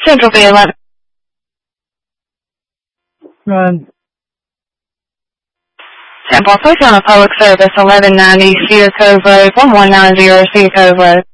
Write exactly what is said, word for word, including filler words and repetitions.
Central B eleven. Run. Temple, place on a public service eleven ninety Cedar Cove Road, one one nine zero Cedar Cove Road.